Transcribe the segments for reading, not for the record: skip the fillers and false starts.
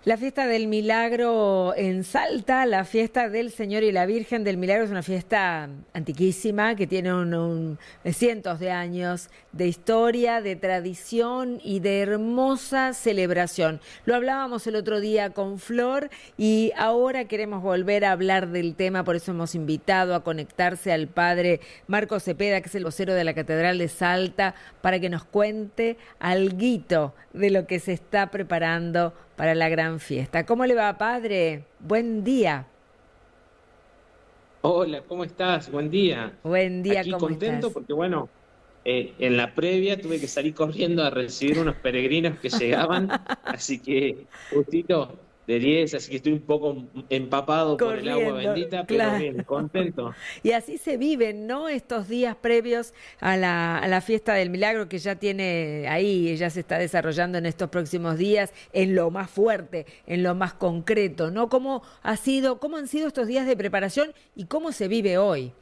La fiesta del Milagro en Salta, la fiesta del Señor y la Virgen del Milagro es una fiesta antiquísima que tiene cientos de años de historia, de tradición y de hermosa celebración. Lo hablábamos el otro día con Flor y ahora queremos volver a hablar del tema, por eso hemos invitado a conectarse al padre Marcos Cepeda, que es el vocero de la Catedral de Salta, para que nos cuente alguito de lo que se está preparando para la gran fiesta. ¿Cómo le va, padre? Buen día. Hola, ¿cómo estás? Buen día. Buen día, Aquí ¿cómo contento estás? porque, bueno, en la previa tuve que salir corriendo a recibir unos peregrinos que llegaban, así que justito de 10, así que estoy un poco empapado por el agua Corriendo, bendita, pero claro. bien, contento. Y así se viven, ¿no? Estos días previos a la fiesta del Milagro que ya tiene ahí, ya se está desarrollando en estos próximos días, en lo más fuerte, en lo más concreto, ¿no? ¿Cómo han sido estos días de preparación y cómo se vive hoy?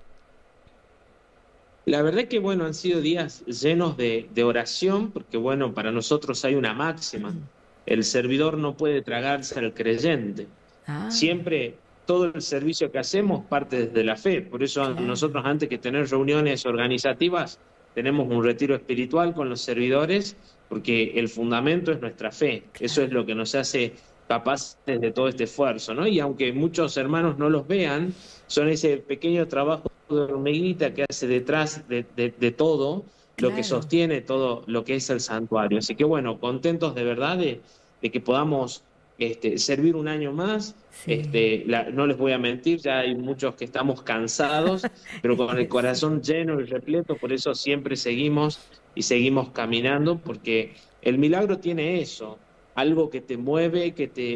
La verdad que, bueno, han sido días llenos de oración, porque, bueno, para nosotros hay una máxima. El servidor no puede tragarse al creyente. Ah, Siempre todo el servicio que hacemos parte desde la fe. Por eso claro, nosotros, antes que tener reuniones organizativas, tenemos un retiro espiritual con los servidores, porque el fundamento es nuestra fe. Eso es claro. lo que nos hace capaces de todo este esfuerzo, ¿no? Y aunque muchos hermanos no los vean, son ese pequeño trabajo de hormiguita que hace detrás de todo lo que Claro, sostiene todo lo que es el santuario. Así que, bueno, contentos de verdad de que podamos servir un año más. sí. No les voy a mentir, ya hay muchos que estamos cansados, pero con el Sí. corazón lleno y repleto, por eso siempre seguimos y seguimos caminando, porque el milagro tiene eso, algo que te mueve,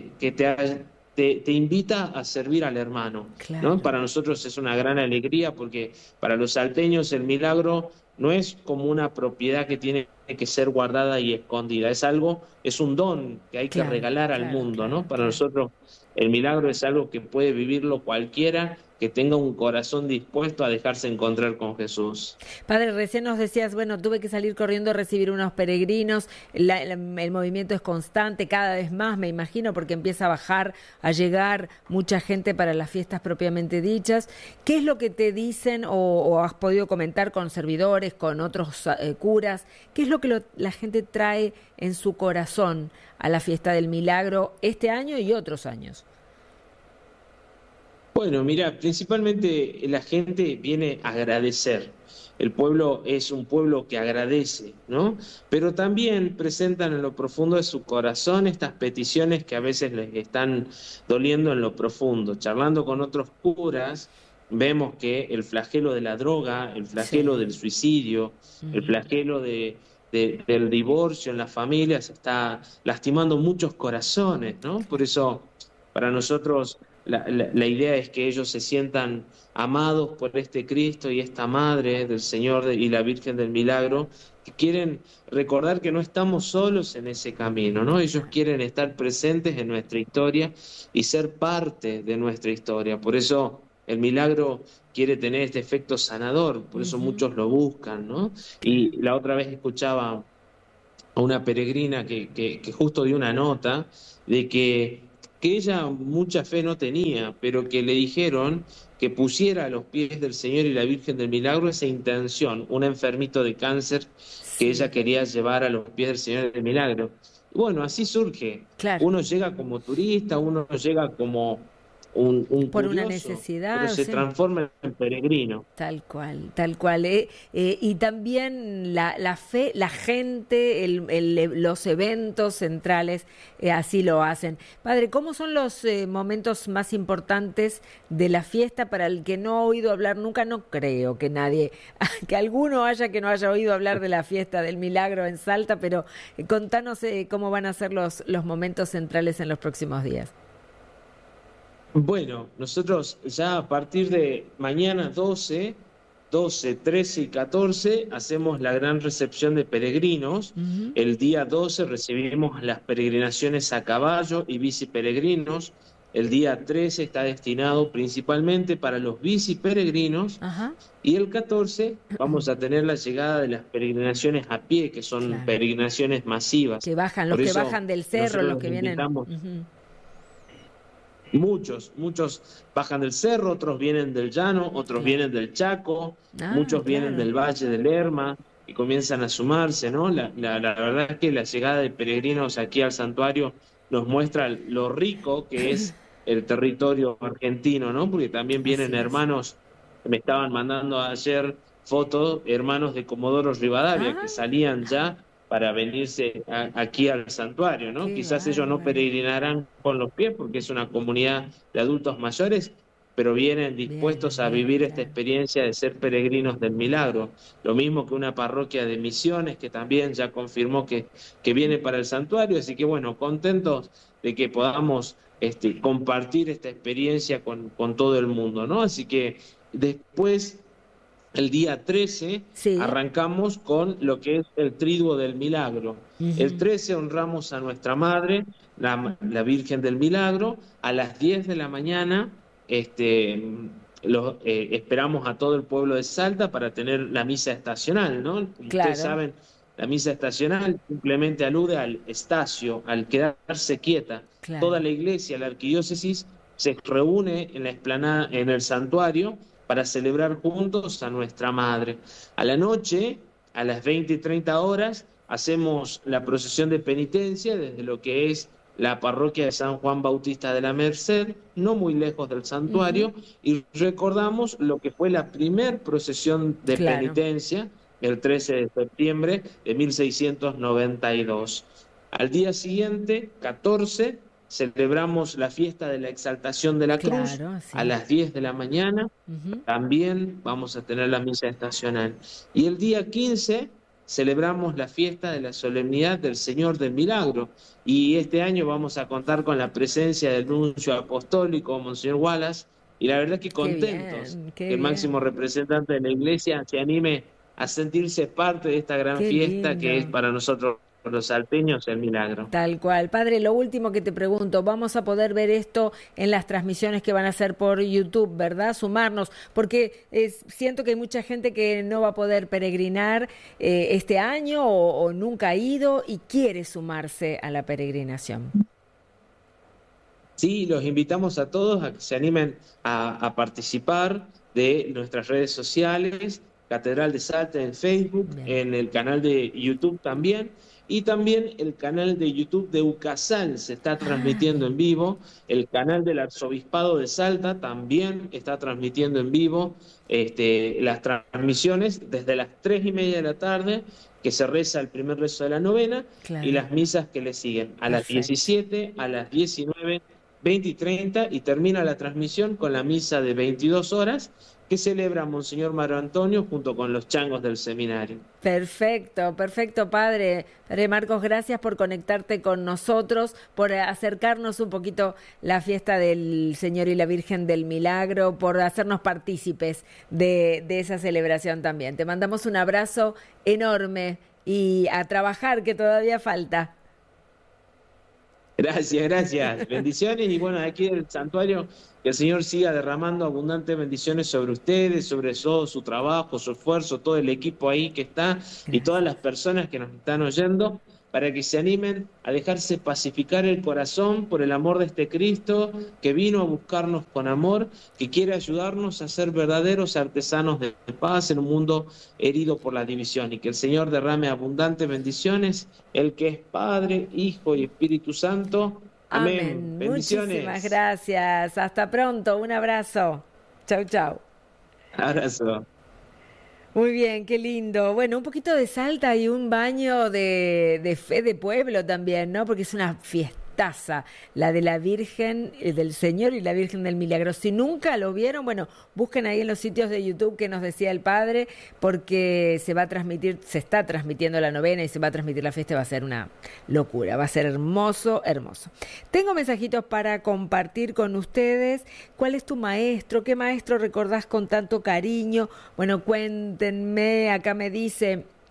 te invita a servir al hermano, ¿no? Claro, Para nosotros es una gran alegría, porque para los salteños el milagro no es como una propiedad que tiene que ser guardada y escondida, es un don que hay que claro, regalar al claro, mundo, claro, ¿no? Para claro. nosotros el milagro es algo que puede vivirlo cualquiera que tenga un corazón dispuesto a dejarse encontrar con Jesús. Padre, recién nos decías, bueno, tuve que salir corriendo a recibir unos peregrinos, el movimiento es constante, cada vez más, me imagino, porque empieza a bajar, a llegar mucha gente para las fiestas propiamente dichas. ¿Qué es lo que te dicen o has podido comentar con servidores, con otros curas? ¿Qué es lo que la gente trae en su corazón a la fiesta del Milagro este año y otros años? Bueno, mira, principalmente la gente viene a agradecer. El pueblo es un pueblo que agradece, ¿no? Pero también presentan en lo profundo de su corazón estas peticiones que a veces les están doliendo en lo profundo. Charlando con otros curas, vemos que el flagelo de la droga, el flagelo Sí. del suicidio, el Ujú. flagelo del divorcio en las familias está lastimando muchos corazones, ¿no? Por Claro. eso, para nosotros la idea es que ellos se sientan amados por este Cristo y esta Madre del Señor y la Virgen del Milagro, que quieren recordar que no estamos solos en ese camino, ¿no? Ellos Claro. quieren estar presentes en nuestra historia y ser parte de nuestra historia. Por eso el milagro quiere tener este efecto sanador, por eso Ujú. muchos lo buscan, ¿no? Claro. Y la otra vez escuchaba a una peregrina que justo dio una nota de que ella mucha fe no tenía, pero que le dijeron que pusiera a los pies del Señor y la Virgen del Milagro esa intención, un enfermito de cáncer que ella Sí. quería llevar a los pies del Señor del Milagro. Y bueno, así surge. Claro. Uno llega como turista, uno llega como un Por una curioso, pero necesidad, se sí. transforma en peregrino. Tal cual, tal cual. Y también la fe, la gente, los eventos centrales así lo hacen. Padre, ¿cómo son los momentos más importantes de la fiesta para el que no ha oído hablar nunca? No creo que nadie, que alguno haya que no haya oído hablar de la fiesta del Milagro en Salta, pero contanos cómo van a ser los momentos centrales en los próximos días. Bueno, nosotros ya a partir de mañana 12, 13 y 14 hacemos la gran recepción de peregrinos. Ujú. El día 12 recibimos las peregrinaciones a caballo y bici peregrinos. El día 13 está destinado principalmente para los bici peregrinos. Ajá. Y el 14 vamos a tener la llegada de las peregrinaciones a pie, que son Claro. peregrinaciones masivas. Que bajan, los Por que eso bajan del cerro, nosotros los los que vienen. invitamos. Ujú. Muchos bajan del cerro, otros vienen del llano, otros Claro. vienen del Chaco, Ah, muchos vienen claro. del Valle del Lerma y comienzan a sumarse, ¿no? La verdad es que la llegada de peregrinos aquí al santuario nos muestra lo rico que es el territorio argentino, ¿no? Porque también vienen Así es. hermanos, me estaban mandando ayer fotos, hermanos de Comodoro Rivadavia, que Ah, salían ya para venirse aquí al santuario, ¿no? qué Quizás ellos no bárbaro. peregrinarán con los pies porque es una comunidad de adultos mayores, pero vienen dispuestos a Vienen, vivir esta claro. experiencia de ser peregrinos del milagro. Lo mismo que una parroquia de Misiones que también ya confirmó que viene para el santuario, así que bueno, contentos de que podamos compartir esta experiencia con todo el mundo, ¿no? Así que después el día 13 Sí. arrancamos con lo que es el Triduo del Milagro. El Ujú. 13 honramos a nuestra Madre, la Virgen del Milagro. A las 10 de la mañana esperamos a todo el pueblo de Salta para tener la misa estacional, ¿no? Como ustedes Claro, saben, la misa estacional simplemente alude al estacio, al quedarse quieta. Toda claro. la iglesia, la arquidiócesis, se reúne en la explanada, en el santuario, para celebrar juntos a nuestra Madre. A la noche, a las 20 y 30 horas, hacemos la procesión de penitencia desde lo que es la parroquia de San Juan Bautista de la Merced, no muy lejos del Ujú. santuario, y recordamos lo que fue la primer procesión de Claro. penitencia, el 13 de septiembre de 1692. Al día siguiente, 14, celebramos la fiesta de la Exaltación de la Cruz Claro, a sí. las 10 de la mañana. Ujú. También vamos a tener la misa estacional. Y el día 15 celebramos la fiesta de la solemnidad del Señor del Milagro. Y este año vamos a contar con la presencia del nuncio apostólico, Monseñor Wallace. Y la verdad que Qué contentos bien, que qué el máximo bien. representante de la iglesia se anime a sentirse parte de esta gran Qué fiesta que es lindo. para nosotros los salteños el milagro. Tal cual. Padre, lo último que te pregunto, vamos a poder ver esto en las transmisiones que van a hacer por YouTube, ¿verdad? Sumarnos, porque siento que hay mucha gente que no va a poder peregrinar este año o nunca ha ido y quiere sumarse a la peregrinación. Sí, los invitamos a todos a que se animen a participar de nuestras redes sociales, Catedral de Salta en Facebook, Bien. en el canal de YouTube también, y también el canal de YouTube de UCASAL se está Ah, transmitiendo bien. en vivo, el canal del Arzobispado de Salta también está transmitiendo en vivo las transmisiones desde las 3:30 de la tarde, que se reza el primer rezo de la novena, y Claro. las misas que le siguen a las Perfecto. 17, a las 19, 20 y 30, y termina la transmisión con la misa de 22 horas que celebra Monseñor Mario Antonio junto con los changos del seminario. Perfecto, perfecto, padre. Padre Marcos, gracias por conectarte con nosotros, por acercarnos un poquito la fiesta del Señor y la Virgen del Milagro, por hacernos partícipes de esa celebración también. Te mandamos un abrazo enorme y a trabajar, que todavía falta. Gracias, gracias. Bendiciones y bueno, aquí del santuario, que el Señor siga derramando abundantes bendiciones sobre ustedes, sobre todo su trabajo, su esfuerzo, todo el equipo ahí que está y todas Gracias. las personas que nos están oyendo, para que se animen a dejarse pacificar el corazón por el amor de este Cristo que vino a buscarnos con amor, que quiere ayudarnos a ser verdaderos artesanos de paz en un mundo herido por la división, y que el Señor derrame abundantes bendiciones, el que es Padre, Hijo y Espíritu Santo. Amén. Amén. Muchísimas Bendiciones. gracias. Hasta pronto. Un abrazo. Chau, chau. Abrazo. Muy bien, qué lindo. Bueno, un poquito de Salta y un baño de fe de pueblo también, ¿no? Porque es una fiestaza, la de la Virgen, del Señor y la Virgen del Milagro. Si nunca lo vieron, bueno, busquen ahí en los sitios de YouTube que nos decía el padre, porque se va a transmitir, se está transmitiendo la novena y se va a transmitir la fiesta, va a ser una locura, va a ser hermoso, hermoso. Tengo mensajitos para compartir con ustedes. ¿Cuál es tu maestro? ¿Qué maestro recordás con tanto cariño? Bueno, cuéntenme, acá me dice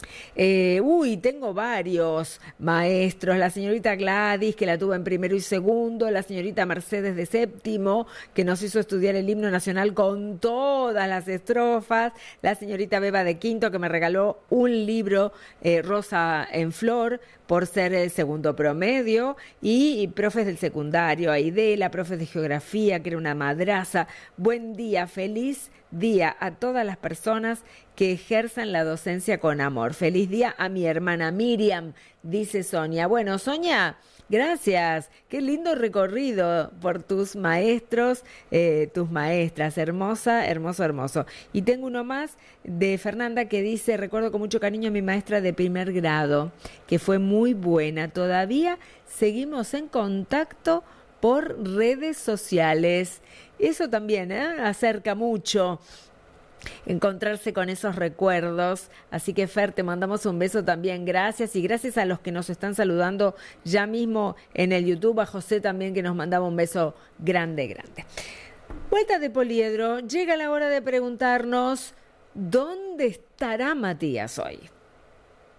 Tengo varios maestros. La señorita Gladys, que la tuve en primero y segundo. La señorita Mercedes de séptimo, que nos hizo estudiar el himno nacional con todas las estrofas. La señorita Beba de quinto, que me regaló un libro, Rosa en Flor, por ser el segundo promedio. Y profes del secundario, Aidela, profes de geografía, que era una madraza. Buen día, feliz día a todas las personas que ejerzan la docencia con amor. Feliz día a mi hermana Miriam, dice Sonia. Bueno, Sonia, gracias. Qué lindo recorrido por tus maestros, tus maestras. Hermosa, hermoso, hermoso. Y tengo uno más de Fernanda que dice: recuerdo con mucho cariño a mi maestra de primer grado, que fue muy buena. Todavía seguimos en contacto por redes sociales. Eso también acerca mucho encontrarse con esos recuerdos. Así que, Fer, te mandamos un beso también. Gracias, y gracias a los que nos están saludando ya mismo en el YouTube. A José también, que nos mandaba un beso grande, grande. Vuelta de Poliedro. Llega la hora de preguntarnos: ¿dónde estará Matías hoy?